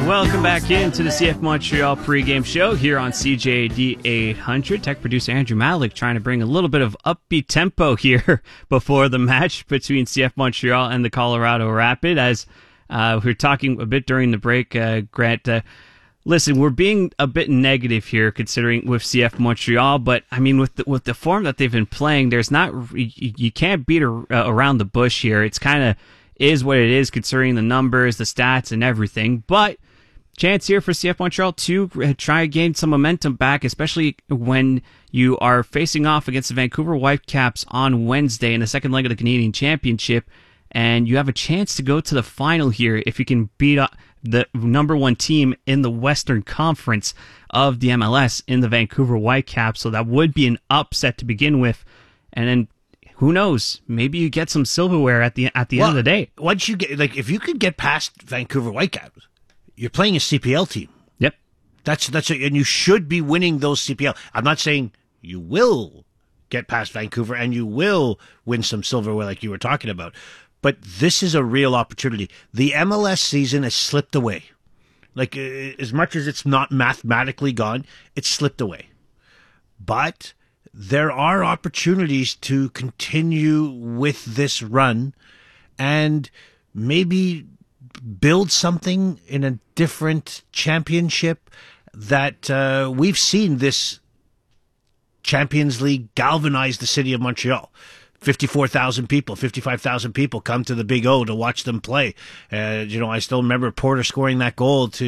Welcome back into the CF Montreal pregame show here on CJAD 800. Tech producer Andrew Malik trying to bring a little bit of upbeat tempo here before the match between CF Montreal and the Colorado Rapid. As we were talking a bit during the break, Grant, listen, we're being a bit negative here considering with CF Montreal, but I mean with the form that they've been playing, there's not you can't beat around the bush here. It's kind of is what it is considering the numbers, the stats, and everything. But chance here for CF Montreal to try to gain some momentum back, especially when you are facing off against the Vancouver Whitecaps on Wednesday in the second leg of the Canadian Championship, and you have a chance to go to the final here if you can beat the number one team in the Western Conference of the MLS in the Vancouver Whitecaps. So that would be an upset to begin with, and then who knows? Maybe you get some silverware at the end of the day. Once you get, if you could get past Vancouver Whitecaps, you're playing a CPL team. Yep, and you should be winning those CPL. I'm not saying you will get past Vancouver and you will win some silverware like you were talking about, but this is a real opportunity. The MLS season has slipped away. Like as much as it's not mathematically gone, it's slipped away. But there are opportunities to continue with this run and maybe build something in a different championship that we've seen this Champions League galvanize the city of Montreal. 54,000 people, 55,000 people come to the Big O to watch them play. I still remember Porter scoring that goal at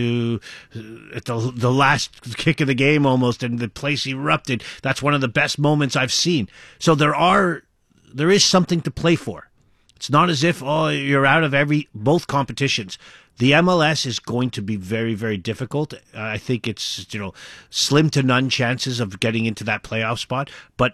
the last kick of the game almost, and the place erupted. That's one of the best moments I've seen. So there is something to play for. It's not as if, you're out of both competitions. The MLS is going to be very, very difficult. I think it's, slim to none chances of getting into that playoff spot, but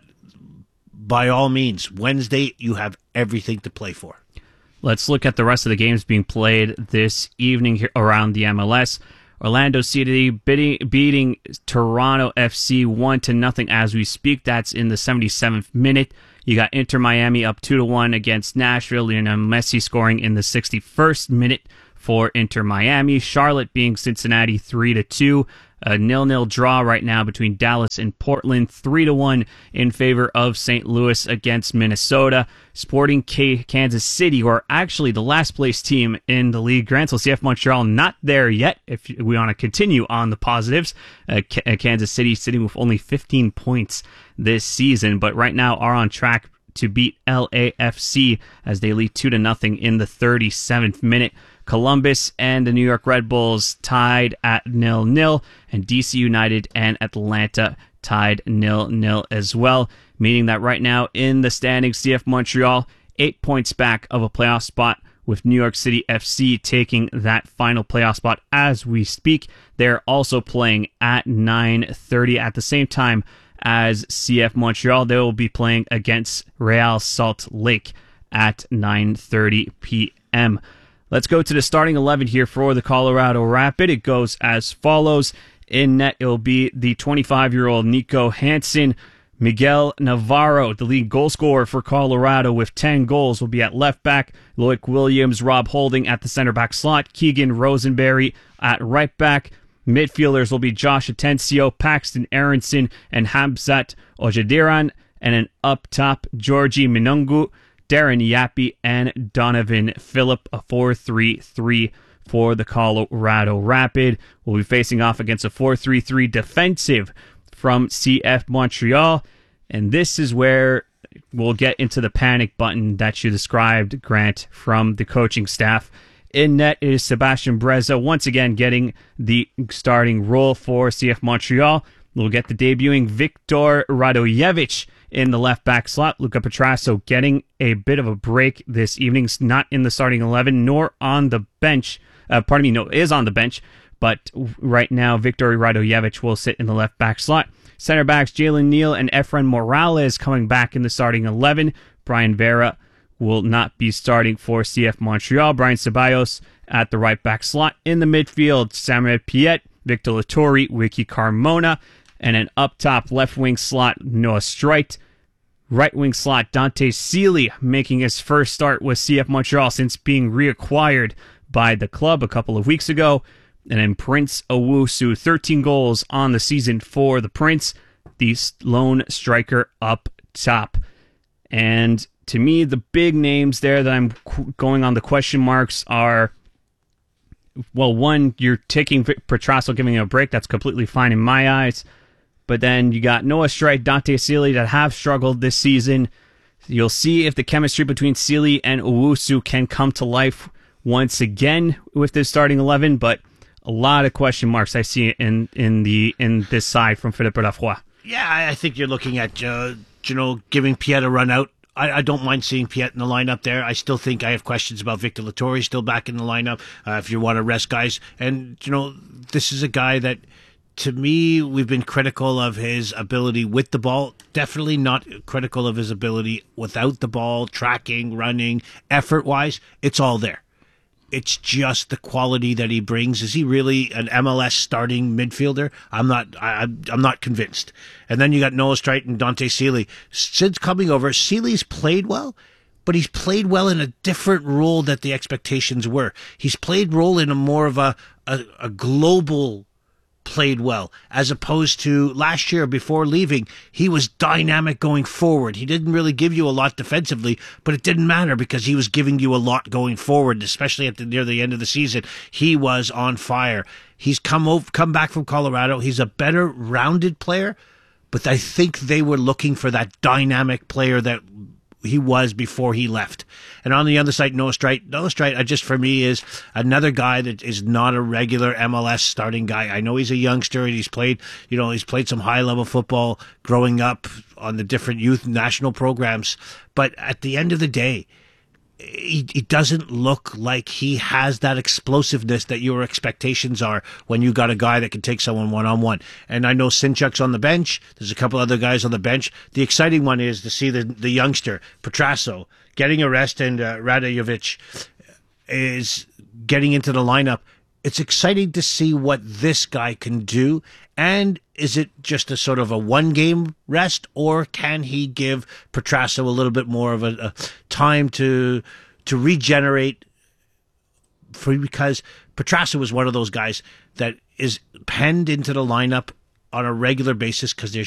by all means, Wednesday, you have everything to play for. Let's look at the rest of the games being played this evening here around the MLS. Orlando City beating Toronto FC 1-0 as we speak. That's in the 77th minute. You got Inter Miami up 2-1 against Nashville. Lionel Messi scoring in the 61st minute for Inter Miami. Charlotte beating Cincinnati 3-2. A 0-0 draw right now between Dallas and Portland. 3-1 in favor of St. Louis against Minnesota. Sporting Kansas City, who are actually the last place team in the league. Grant, so CF Montreal not there yet. If we want to continue on the positives, Kansas City sitting with only 15 points this season, but right now are on track to beat LAFC as they lead 2-0 in the 37th minute. Columbus and the New York Red Bulls tied at 0-0, and DC United and Atlanta tied 0-0 as well, meaning that right now in the standings, CF Montreal 8 points back of a playoff spot, with New York City FC taking that final playoff spot as we speak. They're also playing at 9:30 at the same time as CF Montreal. They will be playing against Real Salt Lake at 9:30 p.m. Let's go to the starting 11 here for the Colorado Rapid. It goes as follows. In net, it will be the 25-year-old Nico Hansen. Miguel Navarro, the lead goal scorer for Colorado with 10 goals, will be at left back. Loic Williams, Rob Holding at the center back slot. Keegan Rosenberry at right back. Midfielders will be Josh Atencio, Paxton Aronson, and Hamzat Ojediran. And then up top, Georgie Minungu, Darren Yappy, and Donovan Phillip, a 4-3-3 for the Colorado Rapid. We'll be facing off against a 4-3-3 defensive from CF Montreal, and this is where we'll get into the panic button that you described, Grant, from the coaching staff. In net is Sebastian Breza, once again getting the starting role for CF Montreal. We'll get the debuting Victor Radojevic in the left back slot. Luca Petrasso getting a bit of a break this evening, not in the starting 11 nor on the bench. Is on the bench, but right now Victor Radojevic will sit in the left back slot. Center backs Jalen Neal and Efren Morales coming back in the starting 11. Brian Vera will not be starting for CF Montreal. Brian Ceballos at the right back slot. In the midfield, Samuel Piet, Victor Lattori, Wiki Carmona, and an up top left wing slot, Noah Streit. Right wing slot, Dante Sealy, making his first start with CF Montreal since being reacquired by the club a couple of weeks ago. And then Prince Owusu, 13 goals on the season for the Prince, the lone striker up top. And to me, the big names there that I'm going on the question marks are, well, one, you're taking Petrasso, giving him a break. That's completely fine in my eyes. But then you got Noah Streit, Dante Sealy that have struggled this season. You'll see if the chemistry between Sealy and Owusu can come to life once again with this starting 11, but a lot of question marks I see in this side from Philippe Lafroy. Yeah, I think you're looking at giving Piet a run out. I don't mind seeing Piet in the lineup there. I still think I have questions about Victor Latore still back in the lineup if you want to rest guys. And this is a guy that, to me, we've been critical of his ability with the ball. Definitely not critical of his ability without the ball, tracking, running, effort-wise. It's all there. It's just the quality that he brings. Is he really an MLS starting midfielder? I'm not convinced. And then you got Noah Streit and Dante Sealy. Since coming over, Sealy's played well, but he's played well in a different role that the expectations were. He's played role in a more of a global played well, as opposed to last year before leaving. He was dynamic going forward. He didn't really give you a lot defensively, but it didn't matter because he was giving you a lot going forward, especially near the end of the season. He was on fire. He's come back from Colorado. He's a better rounded player, but I think they were looking for that dynamic player that he was before he left. And on the other side, Noah Streit, just for me is another guy that is not a regular MLS starting guy. I know he's a youngster and he's played some high level football growing up on the different youth national programs. But at the end of the day, he doesn't look like he has that explosiveness that your expectations are when you got a guy that can take someone one-on-one. And I know Sinchuk's on the bench. There's a couple other guys on the bench. The exciting one is to see the youngster, Petrasso, getting a rest, and Radojevic is getting into the lineup. It's exciting to see what this guy can do. And is it just a sort of a one-game rest, or can he give Petrasso a little bit more of a time to regenerate? Because Petrasso is one of those guys that is penned into the lineup on a regular basis because there's